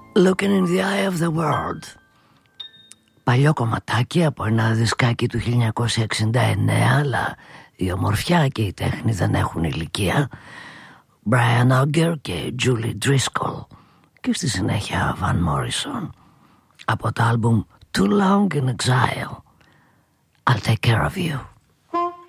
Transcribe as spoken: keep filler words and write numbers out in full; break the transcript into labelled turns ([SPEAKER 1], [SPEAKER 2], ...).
[SPEAKER 1] Looking in the Eye of the World. Παλιό κομματάκι από ένα δισκάκι του χίλια εννιακόσια εξήντα εννέα, αλλά η ομορφιά και η τέχνη δεν έχουν ηλικία. Brian Auger και Julie Driscoll. Και στη συνέχεια Van Morrison. Από το άλμπουμ Too Long in Exile. I'll Take Care of You.